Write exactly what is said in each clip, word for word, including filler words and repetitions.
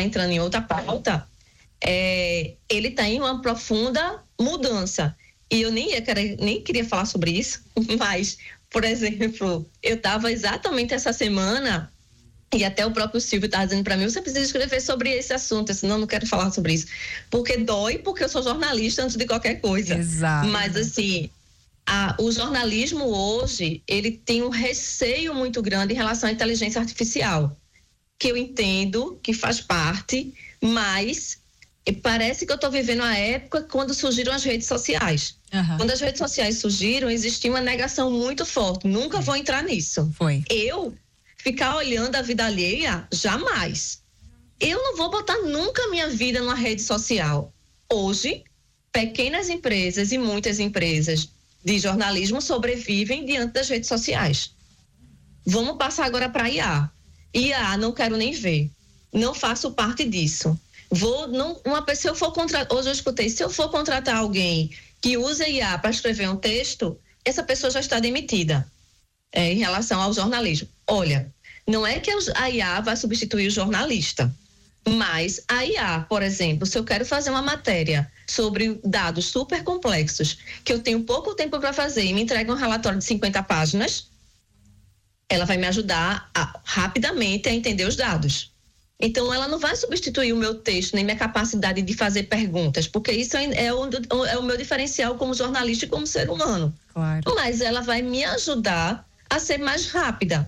acabar entrando em outra pauta, é, ele está em uma profunda mudança. E eu nem, ia querer, nem queria falar sobre isso, mas, por exemplo, eu estava exatamente essa semana, e até o próprio Silvio estava dizendo para mim, você precisa escrever sobre esse assunto. Eu disse, não, não quero falar sobre isso. Porque dói, porque eu sou jornalista antes de qualquer coisa. Exato. Mas, assim, a, o jornalismo hoje, ele tem um receio muito grande em relação à inteligência artificial, que eu entendo, que faz parte, mas parece que eu estou vivendo a época quando surgiram as redes sociais. Uhum. Quando as redes sociais surgiram, existia uma negação muito forte. Nunca uhum. vou entrar nisso. Foi. Eu... Ficar olhando a vida alheia, jamais. Eu não vou botar nunca minha vida numa rede social. Hoje, pequenas empresas e muitas empresas de jornalismo sobrevivem diante das redes sociais. Vamos passar agora para I A. I A, não quero nem ver. Não faço parte disso. Vou, não, uma pessoa, se eu for contratar, hoje eu escutei, se eu for contratar alguém que usa I A para escrever um texto, essa pessoa já está demitida. É, em relação ao jornalismo. Olha, não é que a I A vai substituir o jornalista, mas a I A, por exemplo, se eu quero fazer uma matéria sobre dados super complexos, que eu tenho pouco tempo para fazer e me entrega um relatório de cinquenta páginas, ela vai me ajudar a, rapidamente a entender os dados. Então, ela não vai substituir o meu texto, nem minha capacidade de fazer perguntas, porque isso é, é, o, é o meu diferencial como jornalista e como ser humano. Claro. Mas ela vai me ajudar a ser mais rápida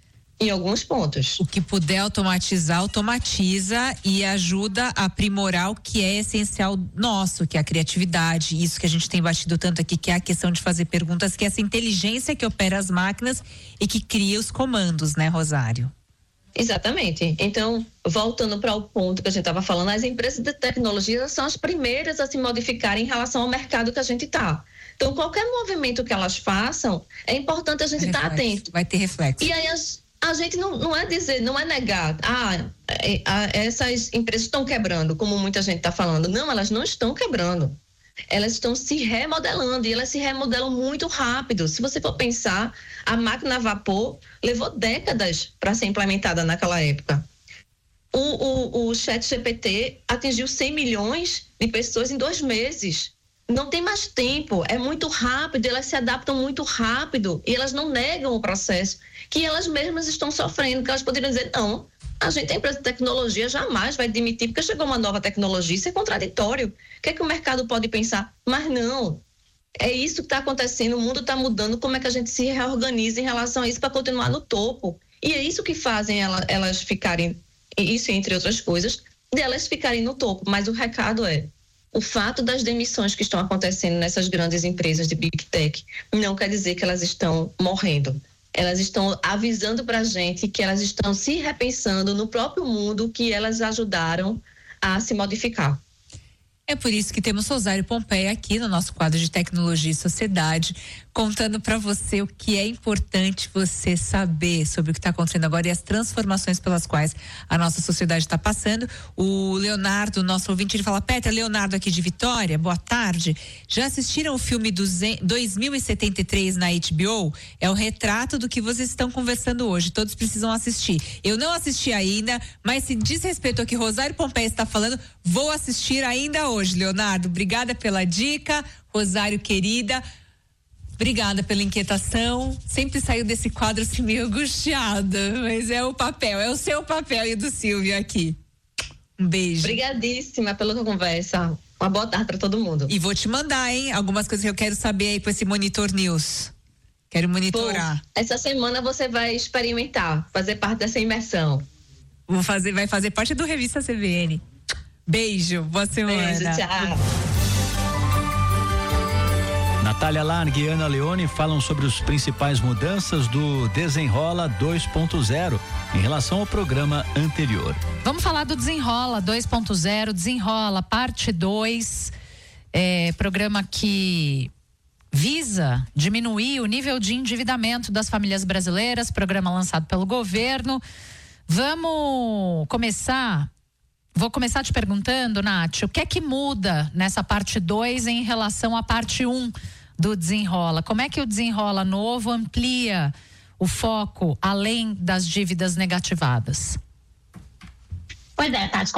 em alguns pontos. O que puder automatizar, automatiza e ajuda a aprimorar o que é essencial nosso, que é a criatividade, isso que a gente tem batido tanto aqui, que é a questão de fazer perguntas, que é essa inteligência que opera as máquinas e que cria os comandos, né, Rosário? Exatamente. Então, voltando para o ponto que a gente estava falando, as empresas de tecnologia são as primeiras a se modificarem em relação ao mercado que a gente está. Então, qualquer movimento que elas façam, é importante a gente estar tá atento. Vai ter reflexo. E aí, as, a gente não, não é dizer, não é negar, ah, é, é, essas empresas estão quebrando, como muita gente está falando. Não, elas não estão quebrando. Elas estão se remodelando e elas se remodelam muito rápido. Se você for pensar, a máquina a vapor levou décadas para ser implementada naquela época. O, o, o Chat G P T atingiu cem milhões de pessoas em dois meses. Não tem mais tempo, é muito rápido, elas se adaptam muito rápido e elas não negam o processo que elas mesmas estão sofrendo, que elas poderiam dizer, não, a gente, a empresa de tecnologia jamais vai demitir porque chegou uma nova tecnologia, isso é contraditório. O que é que o mercado pode pensar? Mas não, é isso que está acontecendo, o mundo está mudando, como é que a gente se reorganiza em relação a isso para continuar no topo? E é isso que fazem ela, elas ficarem, isso entre outras coisas, delas ficarem no topo, mas o recado é, o fato das demissões que estão acontecendo nessas grandes empresas de Big Tech não quer dizer que elas estão morrendo. Elas estão avisando para a gente que elas estão se repensando no próprio mundo que elas ajudaram a se modificar. É por isso que temos Rosário Pompeia aqui no nosso quadro de Tecnologia e Sociedade, contando para você o que é importante você saber sobre o que está acontecendo agora e as transformações pelas quais a nossa sociedade está passando. O Leonardo, nosso ouvinte, ele fala, Petra, Leonardo aqui de Vitória, boa tarde. Já assistiram o filme dois mil e setenta e três na H B O? É o retrato do que vocês estão conversando hoje, todos precisam assistir. Eu não assisti ainda, mas se diz respeito ao que Rosário Pompeia está falando, vou assistir ainda hoje, Leonardo. Obrigada pela dica, Rosário querida. Obrigada pela inquietação. Sempre saiu desse quadro assim meio angustiada, mas é o papel, é o seu papel e do Silvio aqui. Um beijo. Obrigadíssima pela conversa. Uma boa tarde para todo mundo. E vou te mandar, hein, algumas coisas que eu quero saber aí com esse Monitor News. Quero monitorar. Bom, essa semana você vai experimentar, fazer parte dessa imersão. Vou fazer, vai fazer parte do Revista C B N. Beijo, boa semana. Beijo, tchau. Natália Largue e Ana Leone falam sobre as principais mudanças do Desenrola dois ponto zero em relação ao programa anterior. Vamos falar do Desenrola dois ponto zero, Desenrola parte dois, é, programa que visa diminuir o nível de endividamento das famílias brasileiras, programa lançado pelo governo. Vamos começar, vou começar te perguntando, Nath, o que é que muda nessa parte dois em relação à parte um do Desenrola? Como é que o Desenrola novo amplia o foco além das dívidas negativadas? Pois é, Tati.